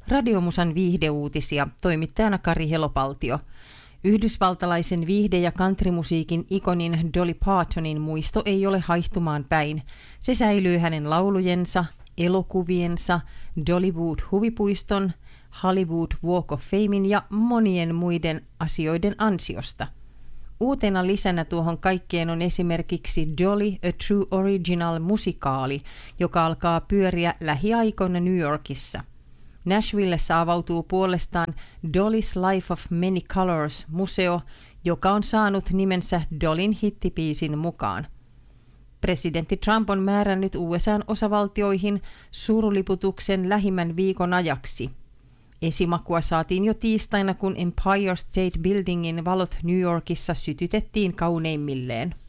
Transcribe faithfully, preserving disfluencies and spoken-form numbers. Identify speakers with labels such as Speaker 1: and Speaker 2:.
Speaker 1: Radiomusan viihdeuutisia, toimittajana Kari Helopaltio. Yhdysvaltalaisen viihde- ja countrymusiikin ikonin Dolly Partonin muisto ei ole haihtumaan päin. Se säilyy hänen laulujensa, elokuviensa, Dollywood-huvipuiston, Hollywood Walk of Famein ja monien muiden asioiden ansiosta. Uutena lisänä tuohon kaikkeen on esimerkiksi Dolly A True Original-musikaali, joka alkaa pyöriä lähiaikoina New Yorkissa. Nashvillessä avautuu puolestaan Dolly's Life of Many Colors-museo, joka on saanut nimensä Dollyn hittipiisin mukaan. Presidentti Trump on määrännyt U S A:n osavaltioihin suruliputuksen lähimmän viikon ajaksi. Esimakua saatiin jo tiistaina, kun Empire State Buildingin valot New Yorkissa sytytettiin kauneimmilleen.